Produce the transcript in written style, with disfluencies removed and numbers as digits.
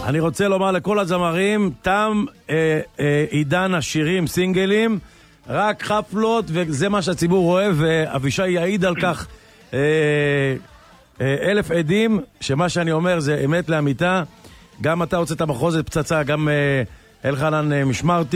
אני רוצה לומר לכל הזמרים, תם עידן השירים, סינגלים, רק חפלות, וזה מה שהציבור רואה, ואבישי יעיד על כך 1000 עדים, שמה שאני אומר זה אמת לאמיתה. גם אתה הוצאת מחוזת פצצה, גם אלחנן משמרתי.